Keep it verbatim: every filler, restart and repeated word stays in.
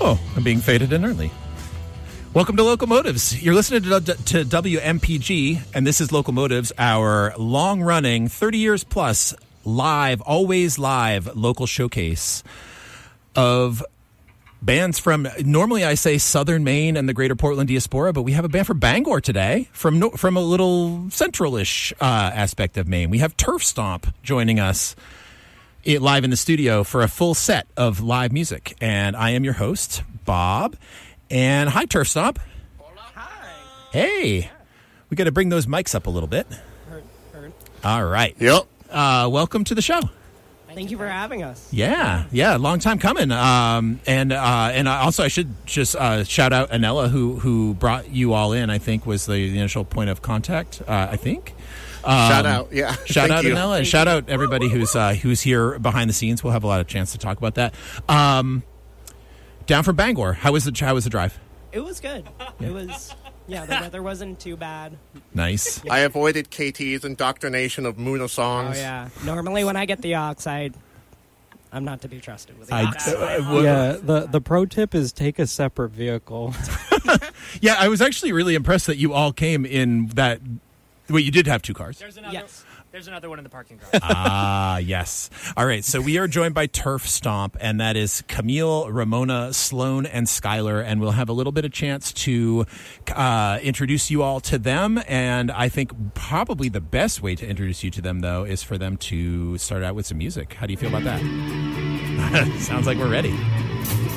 Oh, I'm being faded in early. Welcome to Locomotives. You're listening to, to W M P G, and this is Locomotives, our long-running, thirty years plus, live, always live, local showcase of bands from, normally I say Southern Maine and the greater Portland diaspora, but we have a band from Bangor today, from from a little central-ish uh, aspect of Maine. We have Turf Stomp joining us it, live in the studio for a full set of live music. And I am your host, Bob. And hi, Turf Stomp. Hi. Hey. We got to bring those mics up a little bit. Heard, heard. All right. Yep. Uh, welcome to the show. Thank you for having us. Yeah, yeah, long time coming. Um, and uh, and also, I should just uh, shout out Anella, who who brought you all in. I think was the initial point of contact. Uh, I think. Um, shout out, yeah. Shout Thank out, you. Anella, and shout out everybody who's uh, who's here behind the scenes. We'll have a lot of chance to talk about that. Um, down from Bangor, how was the how was the drive? It was good. It was. Yeah, the weather wasn't too bad. Nice. I avoided K T's indoctrination of Muna songs. Oh yeah. Normally, when I get the oxide, I'm not to be trusted with the I, oxide. uh, well, Yeah, the, the pro tip is take a separate vehicle. yeah, I was actually really impressed that you all came in that. Wait, you did have two cars. There's another. Yes. There's another one in the parking garage. Ah, yes. All right, so we are joined by Turf Stomp, and that is Camille, Ramona, Sloan, and Skylar, and we'll have a little bit of chance to uh, introduce you all to them, and I think probably the best way to introduce you to them, though, is for them to start out with some music. How do you feel about that? Sounds like we're ready.